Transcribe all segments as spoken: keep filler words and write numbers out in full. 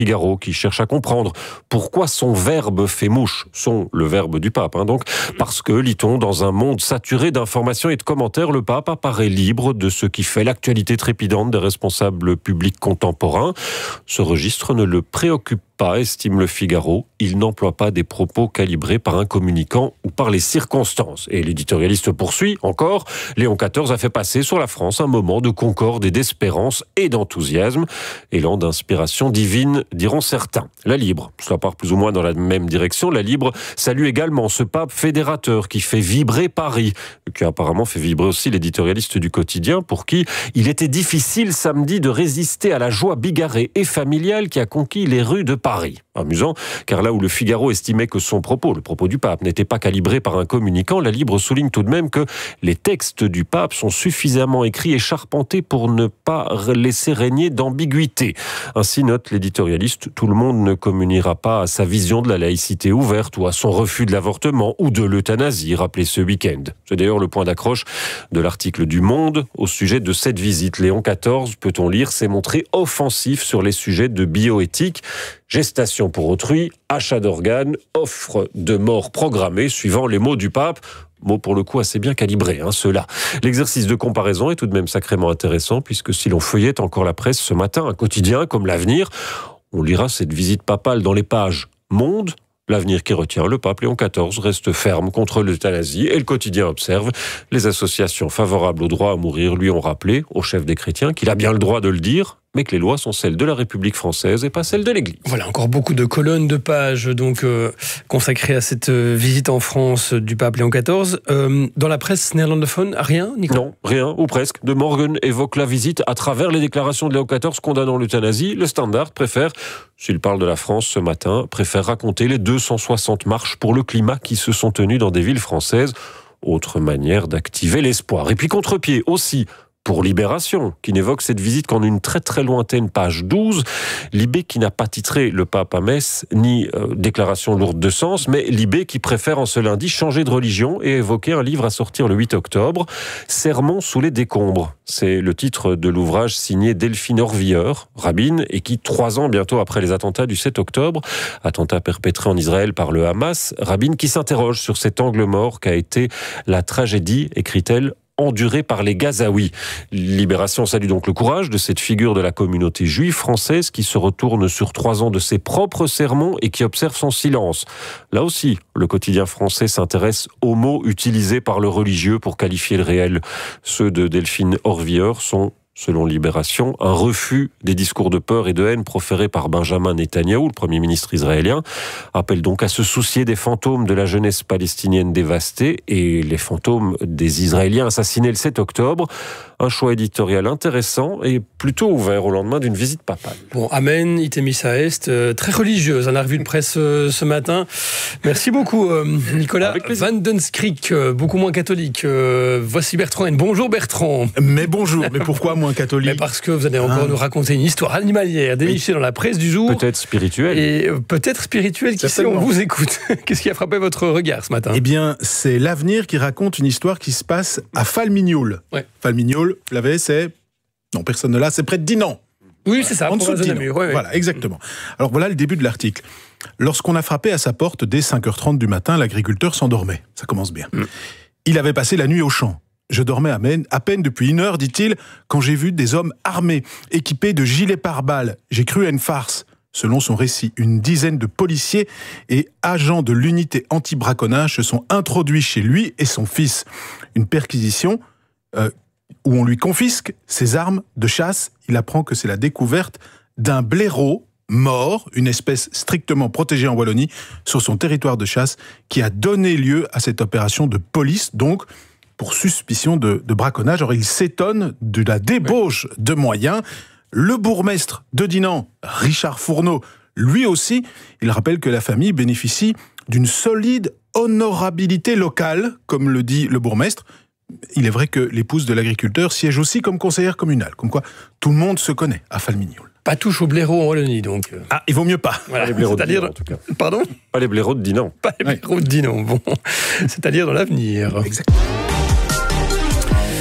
Figaro qui cherche à comprendre pourquoi son verbe fait mouche. Son, le verbe du pape, hein, donc. Parce que, lit-on, dans un monde saturé d'informations et de commentaires, le pape apparaît libre de ce qui fait l'actualité trépidante des responsables publics contemporains. Ce registre ne le préoccupe pas, estime le Figaro. Il n'emploie pas des propos calibrés par un communicant ou par les circonstances. Et l'éditorialiste poursuit encore. Léon quatorze a fait passer sur la France un moment de concorde et d'espérance et d'enthousiasme. Élan d'inspiration divine, diront certains. La Libre, cela part plus ou moins dans la même direction. La Libre salue également ce pape fédérateur qui fait vibrer Paris, qui a apparemment fait vibrer aussi l'éditorialiste du quotidien, pour qui il était difficile samedi de résister à la joie bigarrée et familiale qui a conquis les rues de Paris. Amusant, car là où le Figaro estimait que son propos, le propos du pape, n'était pas calibré par un communicant, la Libre souligne tout de même que les textes du pape sont suffisamment écrits et charpentés pour ne pas laisser régner d'ambiguïté. Ainsi note l'éditorialiste, tout le monde ne communiera pas à sa vision de la laïcité ouverte ou à son refus de l'avortement ou de l'euthanasie, rappelé ce week-end. C'est d'ailleurs le point d'accroche de l'article du Monde au sujet de cette visite. Léon quatorze, peut-on lire, s'est montré offensif sur les sujets de bioéthique. Gestation pour autrui, achat d'organes, offre de mort programmée, suivant les mots du pape. Mots pour le coup assez bien calibrés, hein, ceux-là. L'exercice de comparaison est tout de même sacrément intéressant, puisque si l'on feuillette encore la presse ce matin, un quotidien comme l'Avenir, on lira cette visite papale dans les pages Monde. L'Avenir qui retient, le pape Léon quatorze reste ferme contre l'euthanasie et le quotidien observe. Les associations favorables au droit à mourir lui ont rappelé, au chef des chrétiens, qu'il a bien le droit de le dire, mais que les lois sont celles de la République française et pas celles de l'Église. Voilà, encore beaucoup de colonnes de pages donc euh, consacrées à cette euh, visite en France du pape Léon quatorze. Euh, dans la presse néerlandophone, rien, Nicolas ? Non, rien, ou presque. De Morgan évoque la visite à travers les déclarations de Léon quatorze condamnant l'euthanasie. Le Standard préfère, s'il parle de la France ce matin, préfère raconter les deux cent soixante marches pour le climat qui se sont tenues dans des villes françaises. Autre manière d'activer l'espoir. Et puis contre-pied aussi, pour Libération, qui n'évoque cette visite qu'en une très très lointaine page douze. Libé qui n'a pas titré le pape à Metz, ni euh, déclaration lourde de sens, mais Libé qui préfère en ce lundi changer de religion et évoquer un livre à sortir le huit octobre, Sermon sous les décombres. C'est le titre de l'ouvrage signé Delphine Orvilleur, rabbine, et qui, trois ans bientôt après les attentats du sept octobre, attentats perpétrés en Israël par le Hamas, rabbine qui s'interroge sur cet angle mort qu'a été la tragédie, écrit-elle, endurée par les Gazaouis. Libération salue donc le courage de cette figure de la communauté juive française qui se retourne sur trois ans de ses propres sermons et qui observe son silence. Là aussi, le quotidien français s'intéresse aux mots utilisés par le religieux pour qualifier le réel. Ceux de Delphine Orvilleur sont, selon Libération, un refus des discours de peur et de haine proférés par Benjamin Netanyahou, le Premier ministre israélien. Appelle donc à se soucier des fantômes de la jeunesse palestinienne dévastée et les fantômes des Israéliens assassinés le sept octobre. Un choix éditorial intéressant et plutôt ouvert au lendemain d'une visite papale. Bon, amen, itemissa est, euh, très religieuse, on a revu de presse euh, ce matin. Merci beaucoup euh, Nicolas Van Den Skrik, euh, beaucoup moins catholique. Euh, voici Bertrand Haine. Bonjour Bertrand. Mais bonjour, mais pourquoi moins catholique ? Mais parce que vous allez encore ah. nous raconter une histoire animalière dénichée oui. dans la presse du jour. Peut-être spirituelle. Et euh, peut-être spirituelle, qui sait, on vous écoute. Qu'est-ce qui a frappé votre regard ce matin ? Eh bien, c'est l'Avenir qui raconte une histoire qui se passe à Falmignoul. Ouais. Falmignoul, vous l'avez, c'est... Non, personne ne l'a, c'est près de Dinan. Oui, c'est ça, en dessous de Dinan. Ouais, ouais. Voilà, exactement. Alors voilà le début de l'article. Lorsqu'on a frappé à sa porte dès cinq heures trente du matin, l'agriculteur s'endormait. Ça commence bien. Mm. Il avait passé la nuit au champ. Je dormais à peine, à peine depuis une heure, dit-il, quand j'ai vu des hommes armés, équipés de gilets pare-balles. J'ai cru à une farce. Selon son récit, une dizaine de policiers et agents de l'unité anti-braconnage se sont introduits chez lui et son fils. Une perquisition euh, où on lui confisque ses armes de chasse. Il apprend que c'est la découverte d'un blaireau mort, une espèce strictement protégée en Wallonie, sur son territoire de chasse, qui a donné lieu à cette opération de police, donc pour suspicion de, de braconnage. Alors il s'étonne de la débauche oui. de moyens. Le bourgmestre de Dinan, Richard Fourneau, lui aussi, il rappelle que la famille bénéficie d'une solide honorabilité locale, comme le dit le bourgmestre. Il est vrai que l'épouse de l'agriculteur siège aussi comme conseillère communale, comme quoi tout le monde se connaît à Falmignoul. Pas touche aux blaireaux en Wallonie, donc. Ah, il vaut mieux pas. Voilà, les blaireaux de Dinan, en tout cas. Pardon ? Pas les blaireaux de Dinan. Pas les blaireaux de Dinan, bon. C'est-à-dire dans l'avenir. Exactement.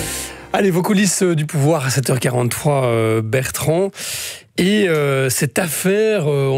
Allez, vos coulisses du pouvoir à sept heures quarante-trois, euh, Bertrand. Et euh, cette affaire... Euh,